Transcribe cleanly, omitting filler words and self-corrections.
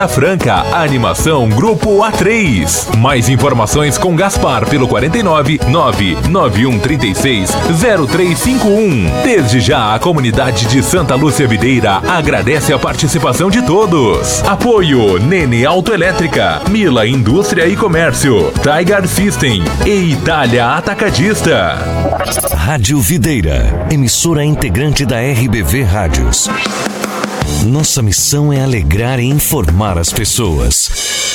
Franca, animação Grupo A3. Mais informações com Gaspar pelo 49 99136 0351. Desde já, a comunidade de Santa Lúcia Videira agradece a participação de todos. Apoio Nene Autoelétrica, Mila Indústria e Comércio, Tiger System e Itália Atacadista. Rádio Videira, emissora integrante da RBV Rádios. Nossa missão é alegrar e informar as pessoas.